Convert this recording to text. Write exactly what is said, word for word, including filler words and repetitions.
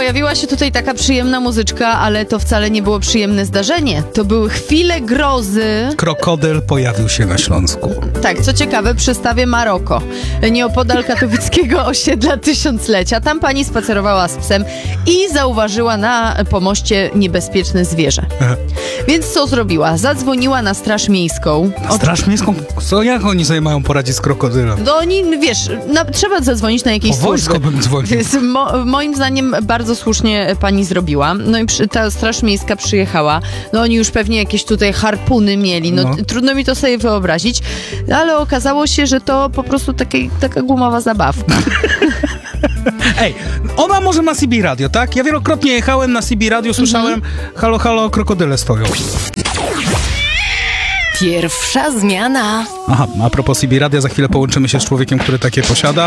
pojawiła się tutaj taka przyjemna muzyczka, ale to wcale nie było przyjemne zdarzenie. To były chwile grozy. Krokodyl pojawił się na Śląsku. Tak, co ciekawe, przy stawie Maroko, nieopodal katowickiego osiedla Tysiąclecia. Tam pani spacerowała z psem i zauważyła na pomoście niebezpieczne zwierzę. Aha. Więc co zrobiła? Zadzwoniła na straż miejską. Od... Straż miejską? Co, jak oni sobie mają poradzić z krokodylem? No oni, wiesz, na, trzeba zadzwonić na jakieś O wojsko służby. bym dzwonił. Więc mo, moim zdaniem bardzo słusznie pani zrobiła. No i przy, ta straż miejska przyjechała. No oni już pewnie jakieś tutaj harpuny mieli. No, No. Trudno mi to sobie wyobrazić. Ale okazało się, że to po prostu takie, taka gumowa zabawka. Ej, ona może ma C B Radio, tak? Ja wielokrotnie jechałem na C B Radio, słyszałem mm-hmm. halo, halo, krokodyle stoją. Pierwsza zmiana. Aha, a propos C B Radia, za chwilę połączymy się z człowiekiem, który takie posiada.